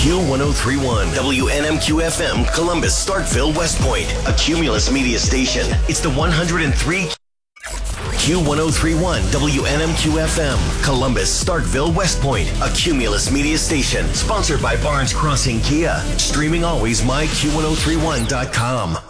Q1031, WNMQ FM, Columbus, Starkville, West Point, a Cumulus media station. It's the 103 Q1031, WNMQ FM, Columbus, Starkville, West Point, a Cumulus media station. Sponsored by Barnes Crossing Kia. Streaming always, myQ1031.com.